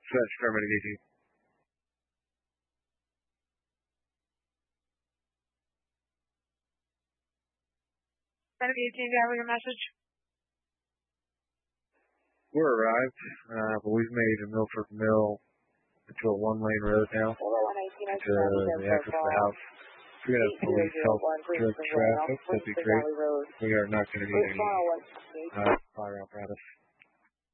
That's affirmative, EG. Affirmative, EG, do you have your message? We're arrived, but we've made a Milford Mill into a one-lane road now to the access to the house. If we have police help direct traffic, that'd be great. We are not going to need any fire apparatus.